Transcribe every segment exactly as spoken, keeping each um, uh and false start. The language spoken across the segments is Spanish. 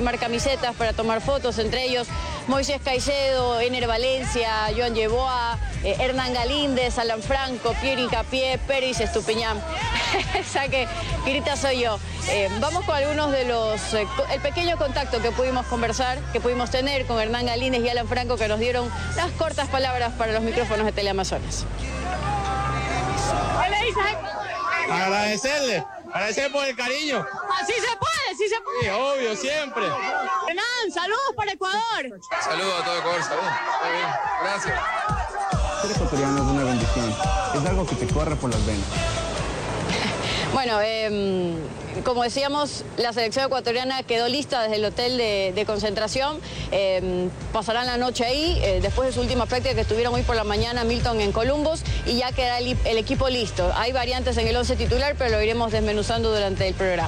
firmar camisetas, para tomar fotos, entre ellos Moisés Caicedo, Ener Valencia, Joan Yeboah, eh, Hernán Galíndez, Alan Franco, Piero Hincapié, Peris Estupiñán. Esa que grita soy yo. Eh, vamos con algunos de los, eh, el pequeño contacto que pudimos conversar, que pudimos tener con Hernán Galíndez y Alan Franco, que nos dieron unas cortas palabras para los micrófonos de Teleamazonas. ¿Qué le dices? Agradecerle, agradecer por el cariño. Así se puede, sí se puede. Sí, obvio, siempre. Hernán, saludos para Ecuador. Saludos a todo Ecuador, está bien, está bien, gracias. Ser ecuatoriano es una bendición, es algo que te corre por las venas. Bueno, eh, como decíamos, la selección ecuatoriana quedó lista desde el hotel de, de concentración. Eh, pasarán la noche ahí, eh, después de su última práctica que estuvieron hoy por la mañana Milton en Columbus, y ya quedará el, el equipo listo. Hay variantes en el once titular, pero lo iremos desmenuzando durante el programa.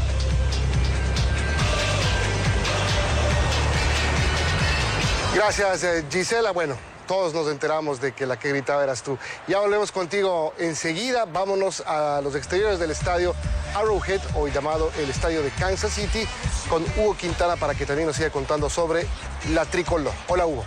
Gracias, eh, Gisela. Bueno, todos nos enteramos de que la que gritaba eras tú. Ya volvemos contigo enseguida. Vámonos a los exteriores del estadio Arrowhead, hoy llamado el estadio de Kansas City, con Hugo Quintana para que también nos siga contando sobre la tricolor. Hola, Hugo.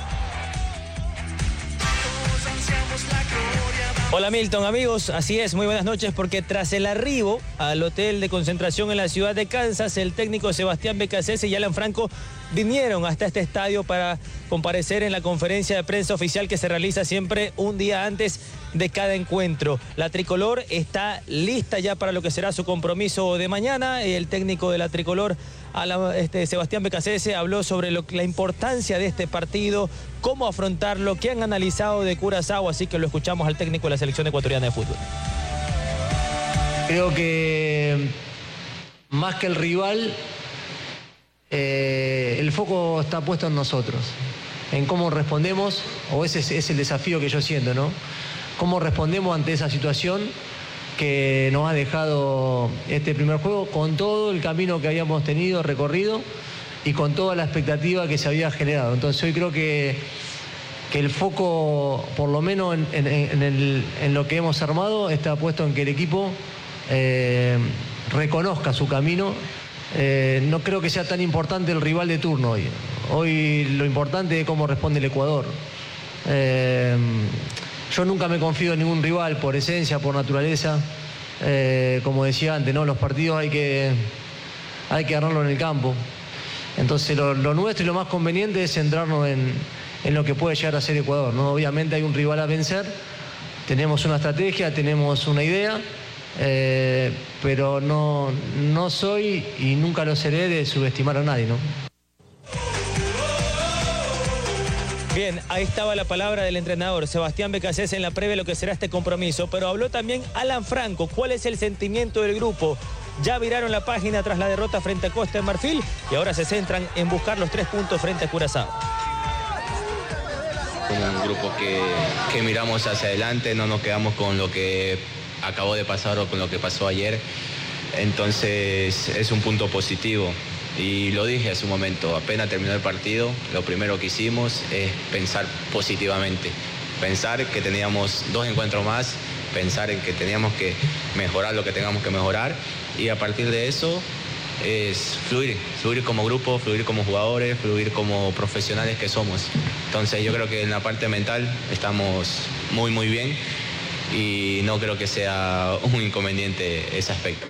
Hola Milton, amigos, así es, muy buenas noches, porque tras el arribo al hotel de concentración en la ciudad de Kansas, el técnico Sebastián Becasese y Alan Franco vinieron hasta este estadio para comparecer en la conferencia de prensa oficial que se realiza siempre un día antes de cada encuentro. La tricolor está lista ya para lo que será su compromiso de mañana. El técnico de la tricolor, Alan, este, Sebastián Becasese, habló sobre lo, la importancia de este partido, cómo afrontarlo, qué han analizado de Curazao, así que lo escuchamos al técnico de la selección ecuatoriana de fútbol. Creo que más que el rival, eh, el foco está puesto en nosotros, en cómo respondemos, o ese es, es el desafío que yo siento, ¿no? Cómo respondemos ante esa situación que nos ha dejado este primer juego, con todo el camino que habíamos tenido, recorrido, y con toda la expectativa que se había generado. Entonces hoy creo que, que el foco, por lo menos en, en, en, el, en lo que hemos armado, está puesto en que el equipo eh, reconozca su camino. Eh, no creo que sea tan importante el rival de turno hoy. Hoy lo importante es cómo responde el Ecuador. Eh, yo nunca me confío en ningún rival, por esencia, por naturaleza. Eh, como decía antes, ¿no? Los partidos hay que, hay que ganarlos en el campo. Entonces lo, lo nuestro y lo más conveniente es centrarnos en, en lo que puede llegar a ser Ecuador, ¿no? Obviamente hay un rival a vencer, tenemos una estrategia, tenemos una idea, eh, pero no, no soy y nunca lo seré de subestimar a nadie, ¿no? Bien, ahí estaba la palabra del entrenador Sebastián Becasese en la previa de lo que será este compromiso, pero habló también Alan Franco. ¿Cuál es el sentimiento del grupo? Ya viraron la página tras la derrota frente a Costa de Marfil y ahora se centran en buscar los tres puntos frente a Curazao. Como un grupo que, que miramos hacia adelante, no nos quedamos con lo que acabó de pasar o con lo que pasó ayer. Entonces es un punto positivo. Y lo dije hace un momento, apenas terminó el partido, lo primero que hicimos es pensar positivamente. Pensar que teníamos dos encuentros más, pensar en que teníamos que mejorar lo que tengamos que mejorar. Y a partir de eso es fluir, fluir como grupo, fluir como jugadores, fluir como profesionales que somos. Entonces yo creo que en la parte mental estamos muy muy bien y no creo que sea un inconveniente ese aspecto.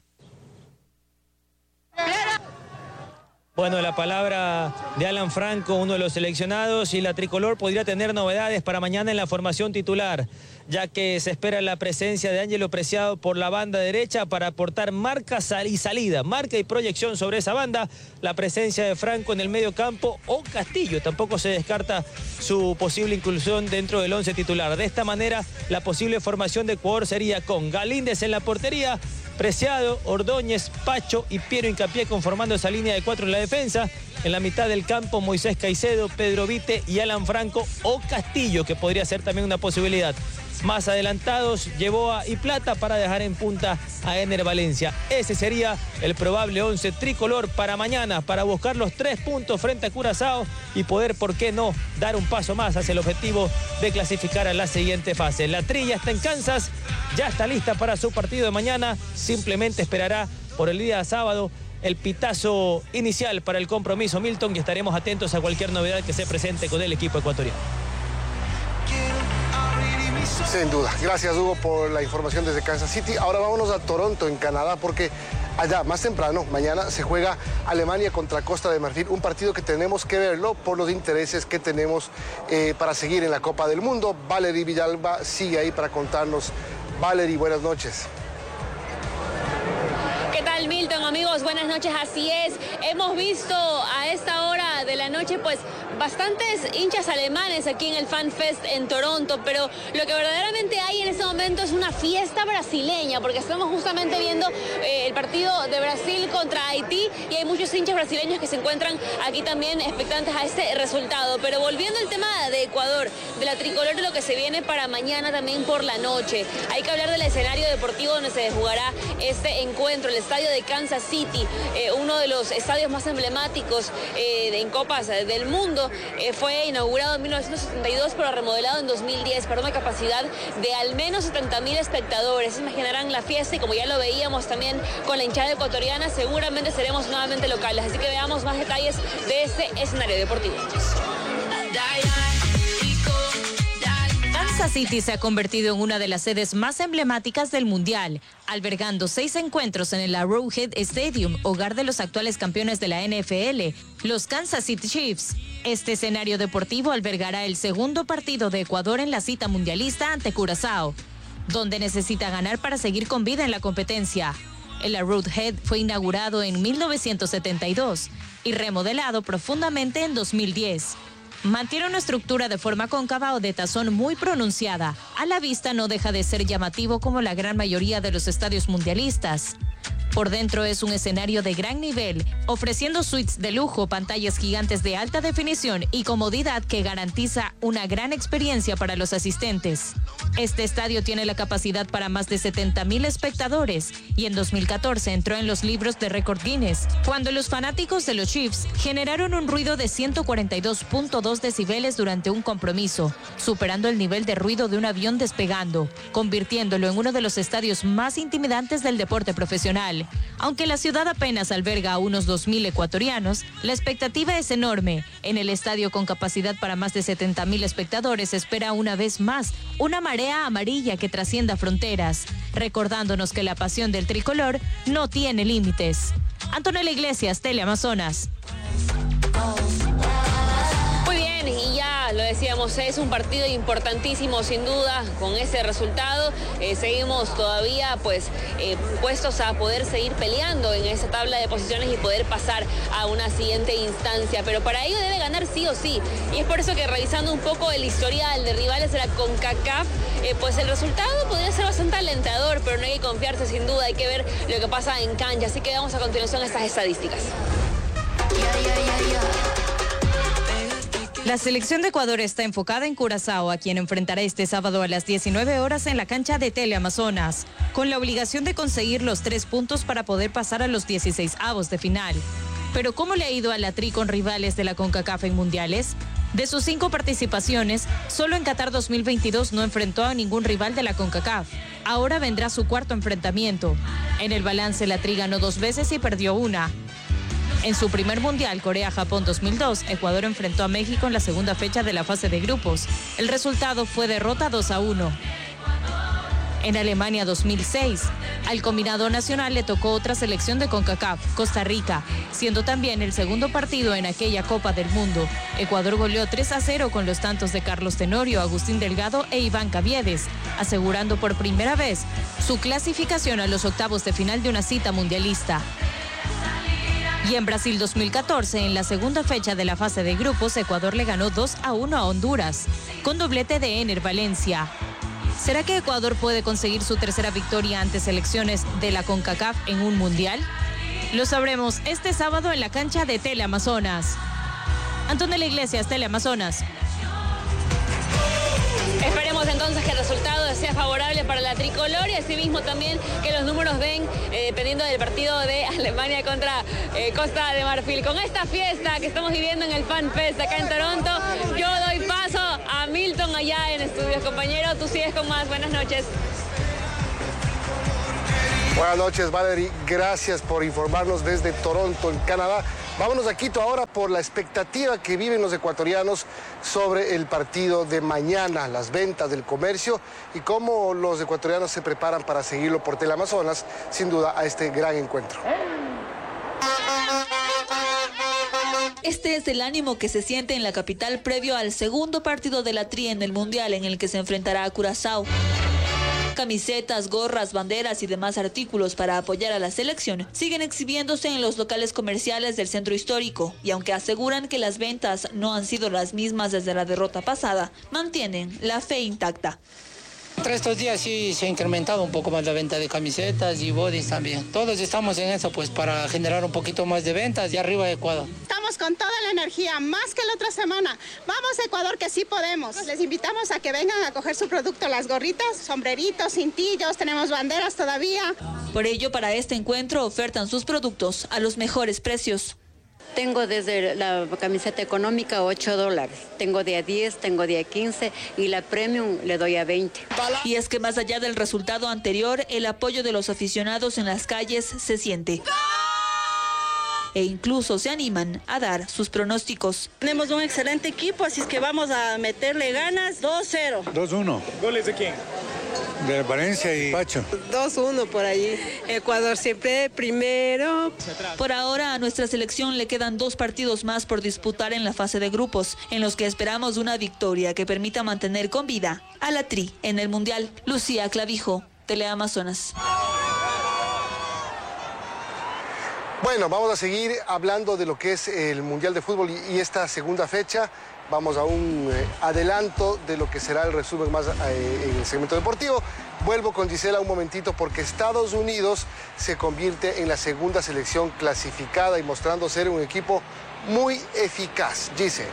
Bueno, la palabra de Alan Franco, uno de los seleccionados, y la tricolor podría tener novedades para mañana en la formación titular, ya que se espera la presencia de Ángelo Preciado por la banda derecha para aportar marca y salida, marca y proyección sobre esa banda, la presencia de Franco en el medio campo o Castillo. Tampoco se descarta su posible inclusión dentro del once titular. De esta manera, la posible formación de Ecuador sería con Galíndez en la portería, Preciado, Ordóñez, Pacho y Piero Hincapié conformando esa línea de cuatro en la defensa. En la mitad del campo, Moisés Caicedo, Pedro Vite y Alan Franco o Castillo, que podría ser también una posibilidad. Más adelantados, Yeboah y Plata para dejar en punta a Ener Valencia. Ese sería el probable once tricolor para mañana, para buscar los tres puntos frente a Curazao y poder, ¿por qué no?, dar un paso más hacia el objetivo de clasificar a la siguiente fase. La trilla está en Kansas, ya está lista para su partido de mañana, simplemente esperará por el día sábado el pitazo inicial para el compromiso, Milton, y estaremos atentos a cualquier novedad que se presente con el equipo ecuatoriano. Sin duda. Gracias, Hugo, por la información desde Kansas City. Ahora vámonos a Toronto, en Canadá, porque allá, más temprano, mañana, se juega Alemania contra Costa de Marfil, un partido que tenemos que verlo por los intereses que tenemos eh, para seguir en la Copa del Mundo. Valerie Villalba sigue ahí para contarnos. Valerie, buenas noches. ¿Qué tal, Milton? Amigos, buenas noches. Así es, hemos visto a esta hora de la noche pues bastantes hinchas alemanes aquí en el Fan Fest en Toronto, pero lo que verdaderamente hay en este momento es una fiesta brasileña, porque estamos justamente viendo eh, el partido de Brasil contra Haití y hay muchos hinchas brasileños que se encuentran aquí también expectantes a este resultado. Pero volviendo al tema de Ecuador, de la tricolor, de lo que se viene para mañana también por la noche, hay que hablar del escenario deportivo donde se jugará este encuentro, el estadio de Kansas City, eh, uno de los estadios más emblemáticos eh, en copas eh, del mundo. Eh, fue inaugurado en mil novecientos setenta y dos, pero remodelado en dos mil diez para una capacidad de al menos setenta mil espectadores. Imaginarán la fiesta, y como ya lo veíamos también con la hinchada ecuatoriana, seguramente seremos nuevamente locales. Así que veamos más detalles de este escenario deportivo. Kansas City se ha convertido en una de las sedes más emblemáticas del Mundial, albergando seis encuentros en el Arrowhead Stadium, hogar de los actuales campeones de la N F L, los Kansas City Chiefs. Este escenario deportivo albergará el segundo partido de Ecuador en la cita mundialista ante Curazao, donde necesita ganar para seguir con vida en la competencia. El Arrowhead fue inaugurado en mil novecientos setenta y dos y remodelado profundamente en dos mil diez. Mantiene una estructura de forma cóncava o de tazón muy pronunciada. A la vista no deja de ser llamativo como la gran mayoría de los estadios mundialistas. Por dentro es un escenario de gran nivel, ofreciendo suites de lujo, pantallas gigantes de alta definición y comodidad que garantiza una gran experiencia para los asistentes. Este estadio tiene la capacidad para más de setenta mil espectadores y en dos mil catorce entró en los libros de récord Guinness, cuando los fanáticos de los Chiefs generaron un ruido de ciento cuarenta y dos punto dos decibeles durante un compromiso, superando el nivel de ruido de un avión despegando, convirtiéndolo en uno de los estadios más intimidantes del deporte profesional. Aunque la ciudad apenas alberga a unos dos mil ecuatorianos, la expectativa es enorme. En el estadio con capacidad para más de setenta mil espectadores se espera una vez más una marea amarilla que trascienda fronteras, recordándonos que la pasión del tricolor no tiene límites. Antonella Iglesias, Teleamazonas. Muy bien, y ya lo decíamos, es un partido importantísimo sin duda. Con ese resultado eh, seguimos todavía pues eh, puestos a poder seguir peleando en esa tabla de posiciones y poder pasar a una siguiente instancia, pero para ello debe ganar sí o sí, y es por eso que revisando un poco el historial de rivales de la CONCACAF, eh, pues el resultado podría ser bastante alentador, pero no hay que confiarse sin duda, hay que ver lo que pasa en cancha, así que veamos a continuación estas estadísticas. La selección de Ecuador está enfocada en Curazao, a quien enfrentará este sábado a las diecinueve horas en la cancha de Teleamazonas, con la obligación de conseguir los tres puntos para poder pasar a los dieciseisavos de final. Pero ¿cómo le ha ido a la Tri con rivales de la CONCACAF en mundiales? De sus cinco participaciones, solo en Qatar dos mil veintidós no enfrentó a ningún rival de la CONCACAF. Ahora vendrá su cuarto enfrentamiento. En el balance, la Tri ganó dos veces y perdió una. En su primer mundial, Corea-Japón dos mil dos, Ecuador enfrentó a México en la segunda fecha de la fase de grupos. El resultado fue derrota dos a uno. En Alemania dos mil seis, al combinado nacional le tocó otra selección de CONCACAF, Costa Rica, siendo también el segundo partido en aquella Copa del Mundo. Ecuador goleó tres a cero con los tantos de Carlos Tenorio, Agustín Delgado e Iván Caviedes, asegurando por primera vez su clasificación a los octavos de final de una cita mundialista. Y en Brasil dos mil catorce, en la segunda fecha de la fase de grupos, Ecuador le ganó dos a uno a Honduras, con doblete de Ener Valencia. ¿Será que Ecuador puede conseguir su tercera victoria ante selecciones de la CONCACAF en un mundial? Lo sabremos este sábado en la cancha de Teleamazonas. Antonella Iglesias, Teleamazonas. Esperemos entonces que el resultado sea favorable para la tricolor y asimismo también que los números den eh, dependiendo del partido de Alemania contra eh, Costa de Marfil. Con esta fiesta que estamos viviendo en el Fan Fest acá en Toronto, yo doy paso a Milton allá en estudios. Compañero, tú sigues con más. Buenas noches. Buenas noches, Valerie. Gracias por informarnos desde Toronto, en Canadá. Vámonos a Quito ahora por la expectativa que viven los ecuatorianos sobre el partido de mañana, las ventas del comercio y cómo los ecuatorianos se preparan para seguirlo por Teleamazonas, sin duda, a este gran encuentro. Este es el ánimo que se siente en la capital previo al segundo partido de la Tri en el Mundial, en el que se enfrentará a Curazao. Camisetas, gorras, banderas y demás artículos para apoyar a la selección siguen exhibiéndose en los locales comerciales del centro histórico y aunque aseguran que las ventas no han sido las mismas desde la derrota pasada, mantienen la fe intacta. Entre estos días sí se ha incrementado un poco más la venta de camisetas y bodys también. Todos estamos en eso pues para generar un poquito más de ventas y arriba de Ecuador. Estamos con toda la energía, más que la otra semana. Vamos a Ecuador que sí podemos. Les invitamos a que vengan a coger su producto, las gorritas, sombreritos, cintillos, tenemos banderas todavía. Por ello, para este encuentro ofertan sus productos a los mejores precios. Tengo desde la camiseta económica ocho dólares, tengo de a diez, tengo de a quince y la premium le doy a veinte. Y es que más allá del resultado anterior, el apoyo de los aficionados en las calles se siente. E incluso se animan a dar sus pronósticos. Tenemos un excelente equipo, así es que vamos a meterle ganas. dos cero. dos uno. ¿Goles de quién? De Valencia y Pacho. dos uno por allí. Ecuador siempre primero. Por ahora a nuestra selección le quedan dos partidos más por disputar en la fase de grupos, en los que esperamos una victoria que permita mantener con vida a la Tri en el Mundial. Lucía Clavijo, Teleamazonas. Bueno, vamos a seguir hablando de lo que es el Mundial de Fútbol y, y esta segunda fecha. Vamos a un eh, adelanto de lo que será el resumen más eh, en el segmento deportivo. Vuelvo con Gisela un momentito porque Estados Unidos se convierte en la segunda selección clasificada y mostrando ser un equipo muy eficaz. Gisela.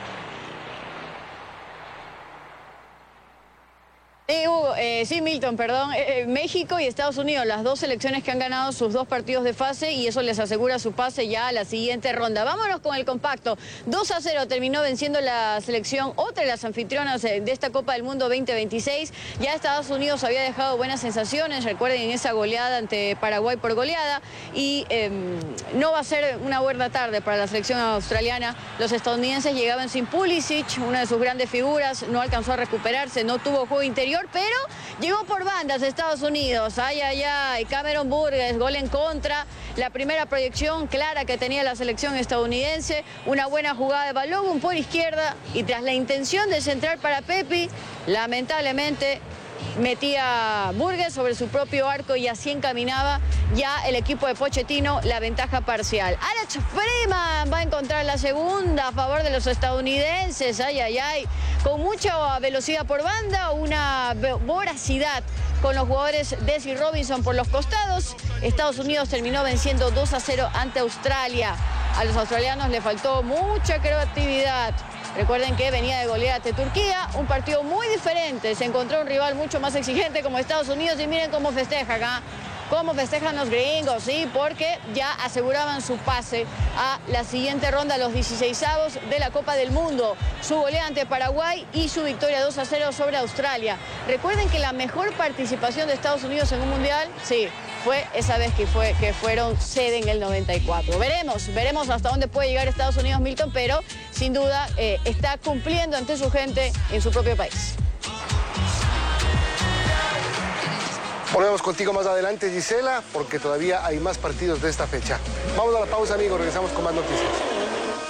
Eh, Hugo, eh, sí, Milton, perdón. Eh, eh, México y Estados Unidos, las dos selecciones que han ganado sus dos partidos de fase y eso les asegura su pase ya a la siguiente ronda. Vámonos con el compacto. dos a cero terminó venciendo la selección, otra de las anfitrionas de esta Copa del Mundo veinte veintiséis. Ya Estados Unidos había dejado buenas sensaciones, recuerden esa goleada ante Paraguay por goleada y eh, no va a ser una buena tarde para la selección australiana. Los estadounidenses llegaban sin Pulisic, una de sus grandes figuras, no alcanzó a recuperarse, no tuvo juego interior, pero llegó por bandas Estados Unidos. Ay, ay, ay, Cameron Burgess, gol en contra. La primera proyección clara que tenía la selección estadounidense, una buena jugada de Balogun por izquierda y tras la intención de centrar para Pepi, lamentablemente metía Burgess sobre su propio arco y así encaminaba ya el equipo de Pochettino la ventaja parcial. Alex Freeman va a encontrar la segunda a favor de los estadounidenses. Ay, ay, ay. Con mucha velocidad por banda, una voracidad con los jugadores Desi Robinson por los costados. Estados Unidos terminó venciendo dos a cero ante Australia. A los australianos le faltó mucha creatividad. Recuerden que venía de golear ante Turquía, un partido muy diferente. Se encontró un rival mucho más exigente como Estados Unidos y miren cómo festeja acá. Cómo festejan los gringos, ¿sí? Porque ya aseguraban su pase a la siguiente ronda, los dieciseisavos de la Copa del Mundo. Su goleada ante Paraguay y su victoria dos a cero sobre Australia. Recuerden que la mejor participación de Estados Unidos en un mundial, sí, fue esa vez que, fue, que fueron sede en el noventa y cuatro. Veremos, veremos hasta dónde puede llegar Estados Unidos, Milton, pero sin duda eh, está cumpliendo ante su gente en su propio país. Volvemos contigo más adelante, Gisela, porque todavía hay más partidos de esta fecha. Vamos a la pausa, amigos, regresamos con más noticias.